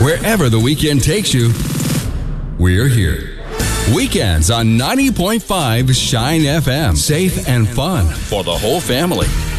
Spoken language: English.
Wherever the weekend takes you, we're here. Weekends on 90.5 Shine FM. Safe and fun for the whole family.